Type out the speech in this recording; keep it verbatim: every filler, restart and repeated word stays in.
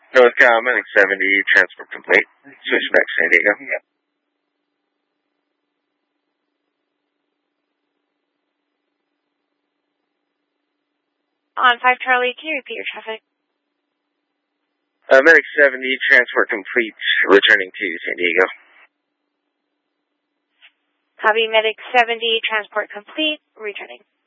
North Cal, Medic seventy, transport complete. Switchback San Diego. Yep. On five Charlie, can you repeat your traffic? Uh, Medic seventy, transport complete, returning to San Diego. Copy, Medic seventy, transport complete, returning.